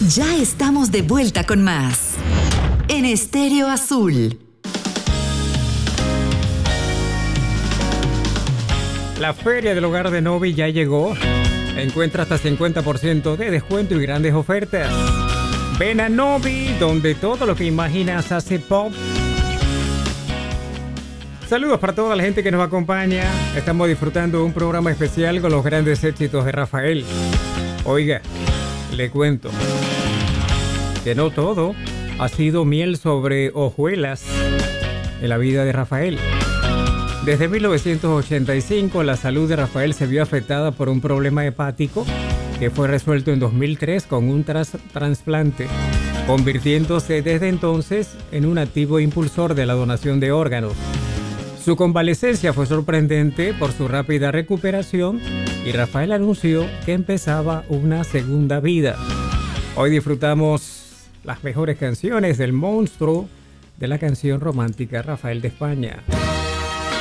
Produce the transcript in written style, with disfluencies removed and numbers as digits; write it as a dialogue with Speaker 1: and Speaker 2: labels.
Speaker 1: Ya estamos de vuelta con más en Estéreo Azul.
Speaker 2: La Feria del Hogar de Novi ya llegó. Encuentra hasta 50% de descuento y grandes ofertas. Ven a Novi, donde todo lo que imaginas hace pop. Saludos para toda la gente que nos acompaña. Estamos disfrutando de un programa especial con los grandes éxitos de Rafael. Oiga, le cuento que no todo ha sido miel sobre hojuelas en la vida de Rafael. Desde 1985, la salud de Rafael se vio afectada por un problema hepático que fue resuelto en 2003 con un trasplante, convirtiéndose desde entonces en un activo impulsor de la donación de órganos. Su convalecencia fue sorprendente por su rápida recuperación y Rafael anunció que empezaba una segunda vida. Hoy disfrutamos las mejores canciones del monstruo de la canción romántica Rafael de España.